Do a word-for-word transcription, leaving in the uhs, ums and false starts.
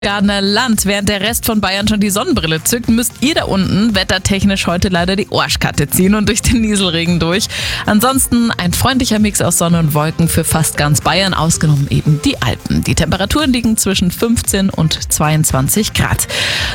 Berchtesgadener Land. Während der Rest von Bayern schon die Sonnenbrille zückt, müsst ihr da unten wettertechnisch heute leider die Arschkarte ziehen und durch den Nieselregen durch. Ansonsten ein freundlicher Mix aus Sonne und Wolken für fast ganz Bayern, ausgenommen eben die Alpen. Die Temperaturen liegen zwischen fünfzehn und zweiundzwanzig Grad.